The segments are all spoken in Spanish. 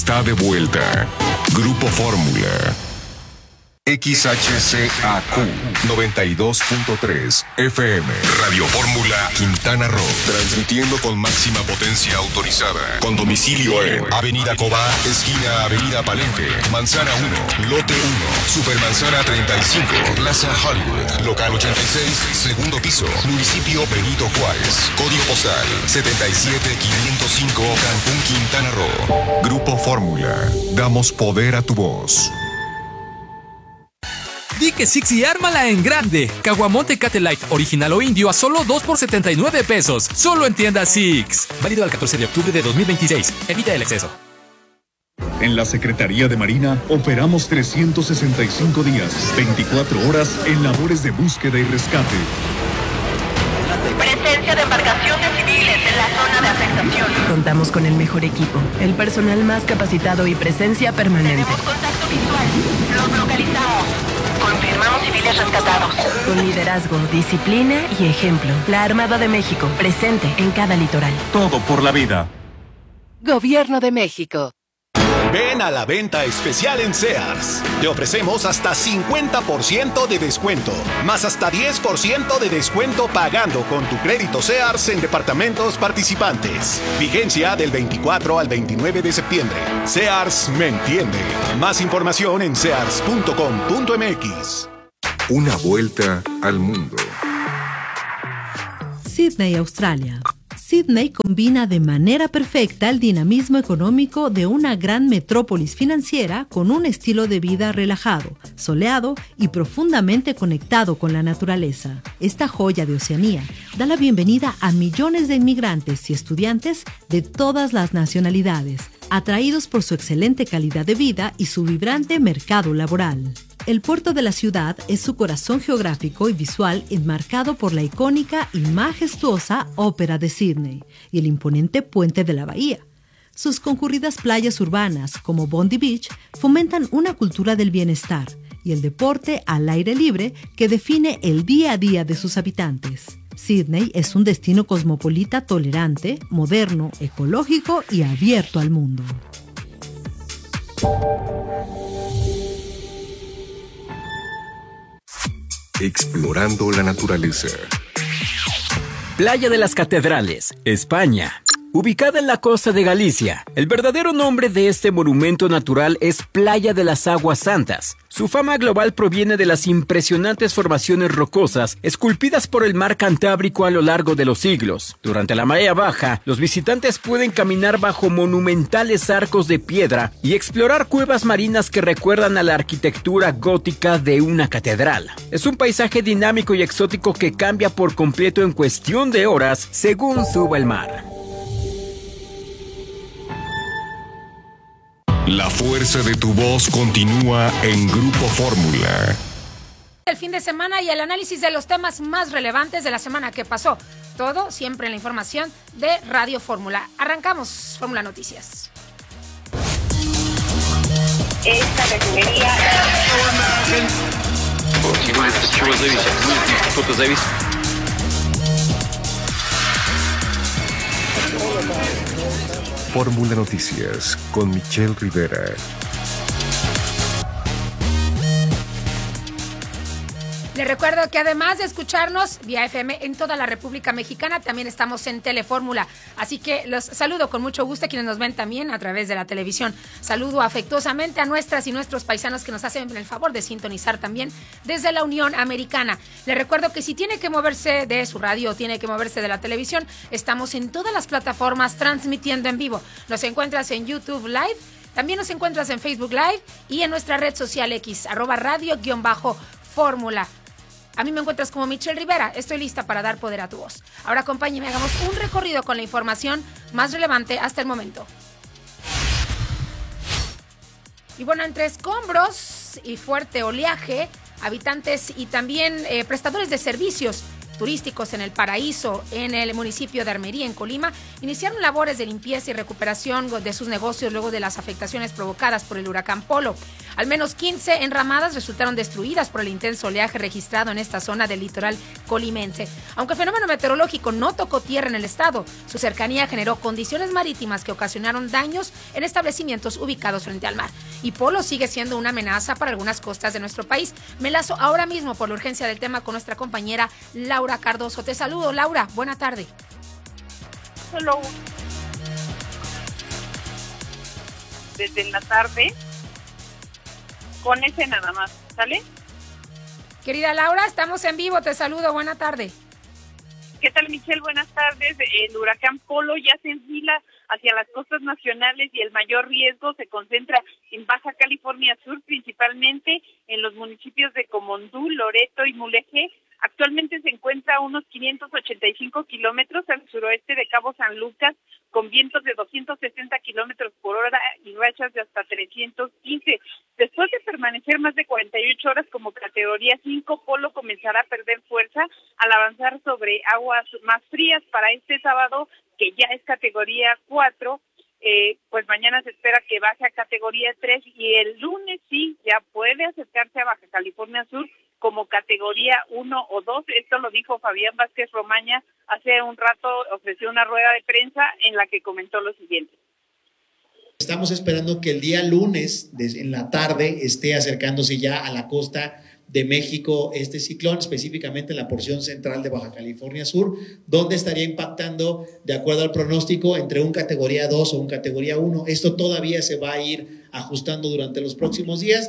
está de vuelta. Grupo Fórmula. XHCAQ 92.3 FM. Radio Fórmula Quintana Roo. Transmitiendo con máxima potencia autorizada. Con domicilio en Avenida Cobá, esquina Avenida Palenque, Manzana 1, Lote 1, Supermanzana 35, Plaza Hollywood, Local 86, segundo piso, Municipio Benito Juárez. Código postal 77505, Cancún, Quintana Roo. Grupo Fórmula. Damos poder a tu voz. Di que Six y ármala en grande. Caguamón Tecate Light, original o indio a solo 2 por 79 pesos. Solo en tienda Six. Válido al 14 de octubre de 2026. Evita el exceso. En la Secretaría de Marina operamos 365 días, 24 horas en labores de búsqueda y rescate. Presencia de embarcaciones civiles en la zona de afectación. Contamos con el mejor equipo, el personal más capacitado y presencia permanente. Tenemos contacto visual. Los localizamos. Confirmamos civiles rescatados. Con liderazgo, disciplina y ejemplo. La Armada de México, presente en cada litoral. Todo por la vida. Gobierno de México. Ven a la venta especial en Sears. Te ofrecemos hasta 50% de descuento, más hasta 10% de descuento pagando con tu crédito Sears en departamentos participantes. Vigencia del 24 al 29 de septiembre. Sears me entiende. Más información en sears.com.mx. Una vuelta al mundo. Sydney, Australia. Sydney combina de manera perfecta el dinamismo económico de una gran metrópolis financiera con un estilo de vida relajado, soleado y profundamente conectado con la naturaleza. Esta joya de Oceanía da la bienvenida a millones de inmigrantes y estudiantes de todas las nacionalidades, atraídos por su excelente calidad de vida y su vibrante mercado laboral. El puerto de la ciudad es su corazón geográfico y visual enmarcado por la icónica y majestuosa Ópera de Sydney y el imponente puente de la bahía. Sus concurridas playas urbanas, como Bondi Beach, fomentan una cultura del bienestar y el deporte al aire libre que define el día a día de sus habitantes. Sydney es un destino cosmopolita tolerante, moderno, ecológico y abierto al mundo. Explorando la naturaleza. Playa de las Catedrales, España. Ubicada en la costa de Galicia, el verdadero nombre de este monumento natural es Playa de las Aguas Santas. Su fama global proviene de las impresionantes formaciones rocosas esculpidas por el mar Cantábrico a lo largo de los siglos. Durante la marea baja, los visitantes pueden caminar bajo monumentales arcos de piedra y explorar cuevas marinas que recuerdan a la arquitectura gótica de una catedral. Es un paisaje dinámico y exótico que cambia por completo en cuestión de horas según suba el mar. La fuerza de tu voz continúa en Grupo Fórmula. El fin de semana y el análisis de los temas más relevantes de la semana que pasó. Todo siempre en la información de Radio Fórmula. Arrancamos Fórmula Noticias. Esta refinería... Fórmula Noticias con Michelle Rivera. Les recuerdo que además de escucharnos vía FM en toda la República Mexicana, también estamos en Telefórmula. Así que los saludo con mucho gusto a quienes nos ven también a través de la televisión. Saludo afectuosamente a nuestras y nuestros paisanos que nos hacen el favor de sintonizar también desde la Unión Americana. Les recuerdo que si tiene que moverse de su radio o tiene que moverse de la televisión, estamos en todas las plataformas transmitiendo en vivo. Nos encuentras en YouTube Live, también nos encuentras en Facebook Live y en nuestra red social X, @radio_fórmula. A mí me encuentras como Michelle Rivera. Estoy lista para dar poder a tu voz. Ahora acompáñenme, hagamos un recorrido con la información más relevante hasta el momento. Y bueno, entre escombros y fuerte oleaje, habitantes y también prestadores de servicios turísticos en El Paraíso, en el municipio de Armería, en Colima, iniciaron labores de limpieza y recuperación de sus negocios luego de las afectaciones provocadas por el huracán Polo. Al menos 15 enramadas resultaron destruidas por el intenso oleaje registrado en esta zona del litoral colimense. Aunque el fenómeno meteorológico no tocó tierra en el estado, su cercanía generó condiciones marítimas que ocasionaron daños en establecimientos ubicados frente al mar. Y Polo sigue siendo una amenaza para algunas costas de nuestro país. Me enlazo ahora mismo por la urgencia del tema con nuestra compañera Laura Cardoso. Te saludo, Laura. Buena tarde. Solo desde la tarde, con ese nada más, ¿sale? Querida Laura, estamos en vivo. Te saludo. Buena tarde. ¿Qué tal, Michelle? Buenas tardes. El huracán Polo ya se enfila hacia las costas nacionales y el mayor riesgo se concentra en Baja California Sur, principalmente en los municipios de Comondú, Loreto y Mulegé. Actualmente se encuentra a unos 585 kilómetros al suroeste de Cabo San Lucas, con vientos de 260 kilómetros por hora y rachas de hasta 315. Después de permanecer más de 48 horas como categoría 5, Polo comenzará a perder fuerza al avanzar sobre aguas más frías. Para este sábado, que ya es categoría 4, pues mañana se espera que baje a categoría 3 y el lunes sí ya puede acercarse a Baja California Sur como categoría 1 o 2. Esto lo dijo Fabián Vázquez Romaña hace un rato, ofreció una rueda de prensa en la que comentó lo siguiente. Estamos esperando que el día lunes en la tarde esté acercándose ya a la costa de México este ciclón, específicamente en la porción central de Baja California Sur, donde estaría impactando, de acuerdo al pronóstico, entre un categoría 2 o un categoría 1. Esto todavía se va a ir ajustando durante los próximos días.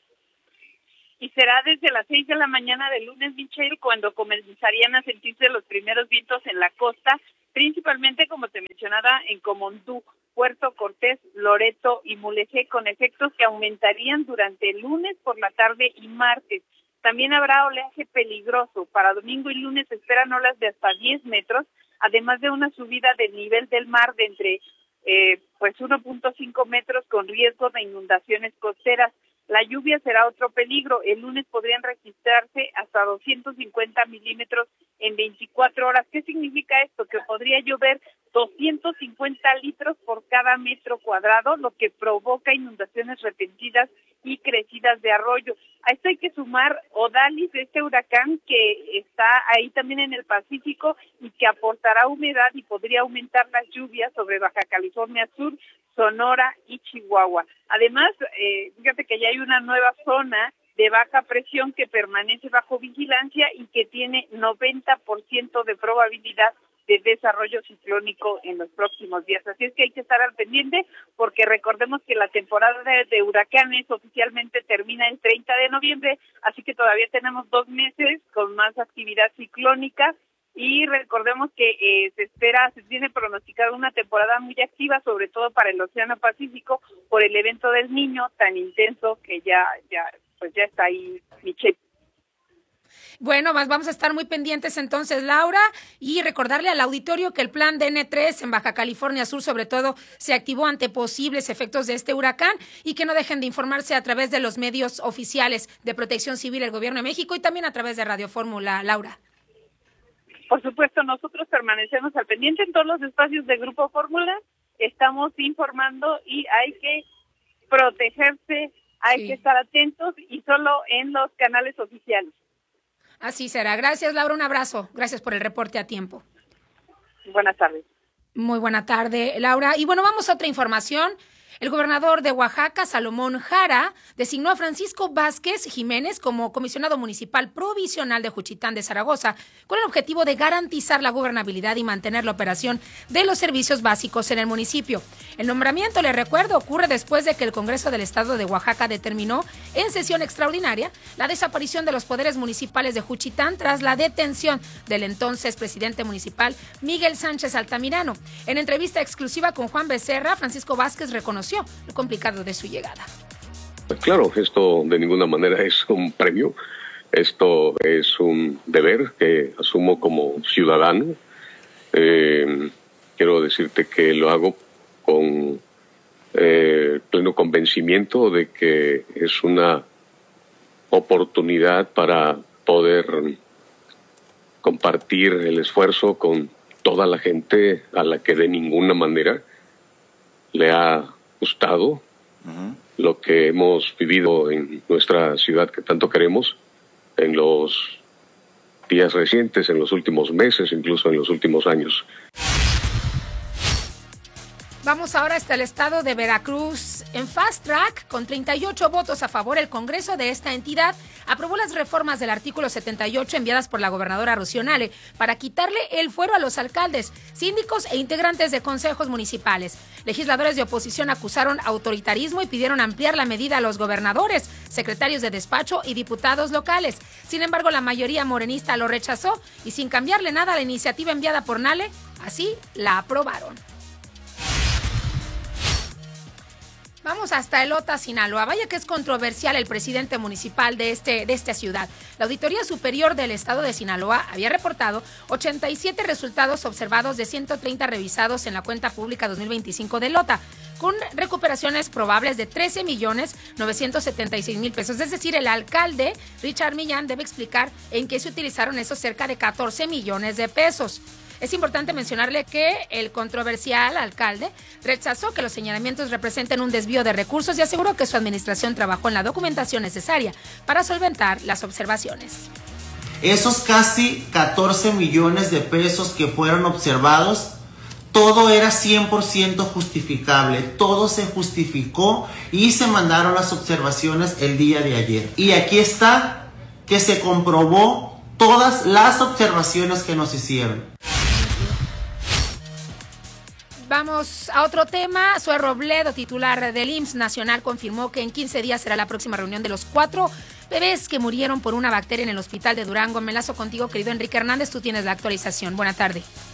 Y será desde las 6 de la mañana del lunes, Michelle, cuando comenzarían a sentirse los primeros vientos en la costa, principalmente, como te mencionaba, en Comondú, Puerto Cortés, Loreto y Mulegé, con efectos que aumentarían durante el lunes por la tarde y martes. También habrá oleaje peligroso. Para domingo y lunes se esperan olas de hasta 10 metros, además de una subida del nivel del mar de entre 1.5 metros con riesgo de inundaciones costeras. La lluvia será otro peligro. El lunes podrían registrarse hasta 250 milímetros en 24 horas. ¿Qué significa esto? Que podría llover 250 litros por cada metro cuadrado, lo que provoca inundaciones repentinas y crecidas de arroyo. A esto hay que sumar Odalis, este huracán que está ahí también en el Pacífico y que aportará humedad y podría aumentar las lluvias sobre Baja California Sur, Sonora y Chihuahua. Además, fíjate que ya hay una nueva zona de baja presión que permanece bajo vigilancia y que tiene 90% de probabilidad de desarrollo ciclónico en los próximos días. Así es que hay que estar al pendiente porque recordemos que la temporada de huracanes oficialmente termina el 30 de noviembre, así que todavía tenemos 2 meses con más actividad ciclónica y recordemos que se tiene pronosticada una temporada muy activa, sobre todo para el Océano Pacífico, por el evento del Niño tan intenso que ya está ahí, Michelle. Bueno, vamos a estar muy pendientes entonces, Laura, y recordarle al auditorio que el plan DN3 en Baja California Sur, sobre todo, se activó ante posibles efectos de este huracán y que no dejen de informarse a través de los medios oficiales de Protección Civil del Gobierno de México y también a través de Radio Fórmula, Laura. Por supuesto, nosotros permanecemos al pendiente en todos los espacios de Grupo Fórmula, estamos informando y hay que protegerse, hay que estar atentos y solo en los canales oficiales. Así será. Gracias, Laura. Un abrazo. Gracias por el reporte a tiempo. Buenas tardes. Muy buena tarde, Laura. Y bueno, vamos a otra información. El gobernador de Oaxaca, Salomón Jara, designó a Francisco Vázquez Jiménez como comisionado municipal provisional de Juchitán de Zaragoza, con el objetivo de garantizar la gobernabilidad y mantener la operación de los servicios básicos en el municipio. El nombramiento, les recuerdo, ocurre después de que el Congreso del Estado de Oaxaca determinó en sesión extraordinaria la desaparición de los poderes municipales de Juchitán tras la detención del entonces presidente municipal Miguel Sánchez Altamirano. En entrevista exclusiva con Juan Becerra, Francisco Vázquez reconoció lo complicado de su llegada. Claro, esto de ninguna manera es un premio, esto es un deber que asumo como ciudadano. Quiero decirte que lo hago con pleno convencimiento de que es una oportunidad para poder compartir el esfuerzo con toda la gente a la que de ninguna manera le ha gustado lo que hemos vivido en nuestra ciudad que tanto queremos en los días recientes, en los últimos meses, incluso en los últimos años. Vamos ahora hasta el estado de Veracruz. En Fast Track, con 38 votos a favor, el Congreso de esta entidad aprobó las reformas del artículo 78 enviadas por la gobernadora Rocío Nale para quitarle el fuero a los alcaldes, síndicos e integrantes de consejos municipales. Legisladores de oposición acusaron autoritarismo y pidieron ampliar la medida a los gobernadores, secretarios de despacho y diputados locales. Sin embargo, la mayoría morenista lo rechazó y sin cambiarle nada a la iniciativa enviada por Nale, así la aprobaron. Vamos hasta Elota, Sinaloa. Vaya que es controversial el presidente municipal de esta ciudad. La Auditoría Superior del Estado de Sinaloa había reportado 87 resultados observados de 130 revisados en la cuenta pública 2025 de Elota, con recuperaciones probables de 13,976,000 pesos. Es decir, el alcalde Richard Millán debe explicar en qué se utilizaron esos cerca de 14 millones de pesos. Es importante mencionarle que el controversial alcalde rechazó que los señalamientos representen un desvío de recursos y aseguró que su administración trabajó en la documentación necesaria para solventar las observaciones. Esos casi 14 millones de pesos que fueron observados, todo era 100% justificable, todo se justificó y se mandaron las observaciones el día de ayer. Y aquí está que se comprobó todas las observaciones que nos hicieron. Vamos a otro tema. Zoe Robledo, titular del IMSS Nacional, confirmó que en 15 días será la próxima reunión de los 4 bebés que murieron por una bacteria en el hospital de Durango. Me enlazo contigo, querido Enrique Hernández. Tú tienes la actualización. Buena tarde.